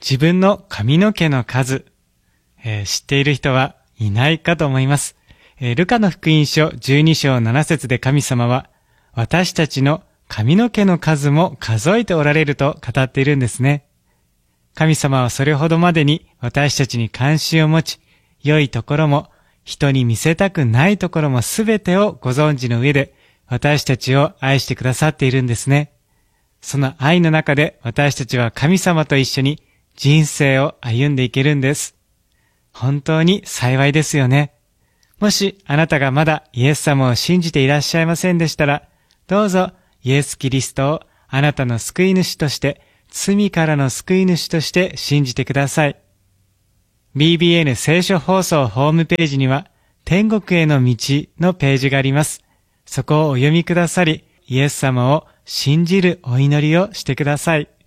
自分の髪の毛の数、知っている人はいないかと思います。ルカの福音書12章7節で神様は、私たちの髪の毛の数も数えておられると語っているんですね。神様はそれほどまでに私たちに関心を持ち、良いところも人に見せたくないところもすべてをご存知の上で、私たちを愛してくださっているんですね。その愛の中で私たちは神様と一緒に人生を歩んでいけるんです。本当に幸いですよね。もしあなたがまだイエス様を信じていらっしゃいませんでしたら、どうぞイエス・キリストをあなたの救い主として、罪からの救い主として信じてください。BBN 聖書放送ホームページには、天国への道のページがあります。そこをお読みくださり、イエス様を信じるお祈りをしてください。